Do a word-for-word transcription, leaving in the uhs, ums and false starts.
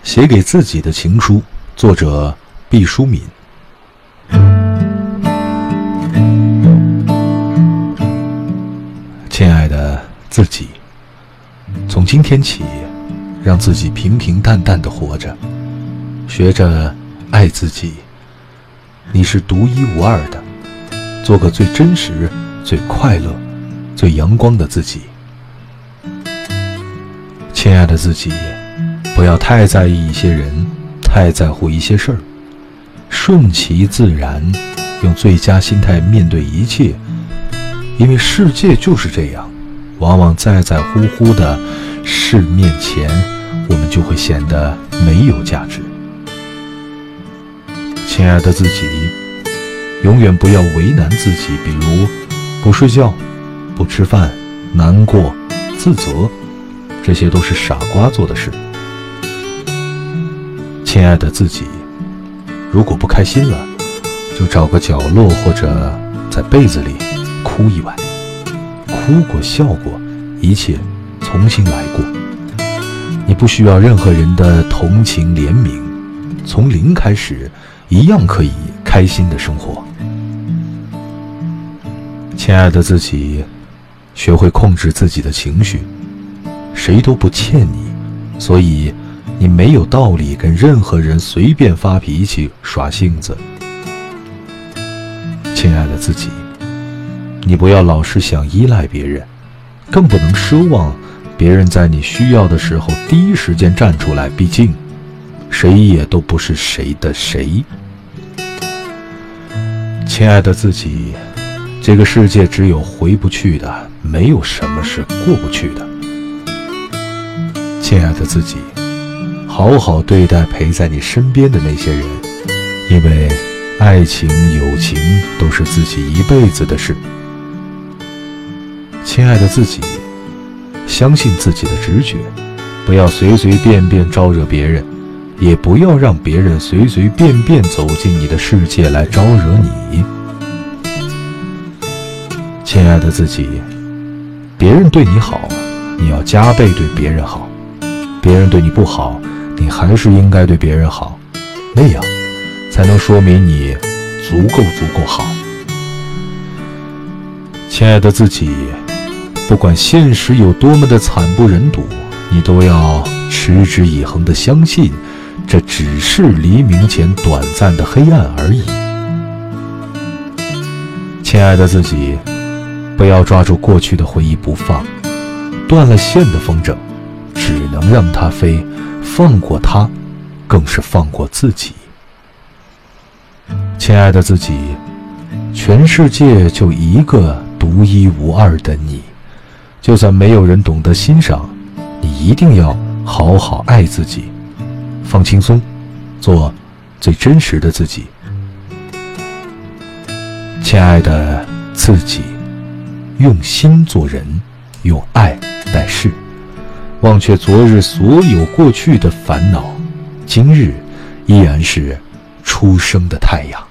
写给自己的情书，作者毕淑敏。亲爱的自己，从今天起，让自己平平淡淡地活着，学着爱自己。你是独一无二的，做个最真实、最快乐、最阳光的自己。亲爱的自己，不要太在意一些人，太在乎一些事儿，顺其自然，用最佳心态面对一切。因为世界就是这样，往往在在乎乎的事面前，我们就会显得没有价值。亲爱的自己，永远不要为难自己，比如不睡觉、不吃饭、难过、自责，这些都是傻瓜做的事。亲爱的自己，如果不开心了，就找个角落或者在被子里哭一晚，哭过笑过，一切重新来过。你不需要任何人的同情怜悯，从零开始，一样可以开心的生活。亲爱的自己，学会控制自己的情绪，谁都不欠你，所以你没有道理跟任何人随便发脾气耍性子。亲爱的自己，你不要老是想依赖别人，更不能奢望别人在你需要的时候第一时间站出来，毕竟谁也都不是谁的谁。亲爱的自己，这个世界只有回不去的，没有什么是过不去的。亲爱的自己，好好对待陪在你身边的那些人，因为爱情、友情都是自己一辈子的事。亲爱的自己，相信自己的直觉，不要随随便便招惹别人，也不要让别人随随便便走进你的世界来招惹你。亲爱的自己，别人对你好，你要加倍对别人好；别人对你不好，你还是应该对别人好，那样才能说明你足够足够好。亲爱的自己，不管现实有多么的惨不忍睹，你都要持之以恒地相信，这只是黎明前短暂的黑暗而已。亲爱的自己，不要抓住过去的回忆不放，断了线的风筝只能让它飞，放过它更是放过自己。亲爱的自己，全世界就一个独一无二的你，就算没有人懂得欣赏，你一定要好好爱自己，放轻松，做最真实的自己。亲爱的自己，用心做人，用爱待事，忘却昨日所有过去的烦恼，今日依然是初升的太阳。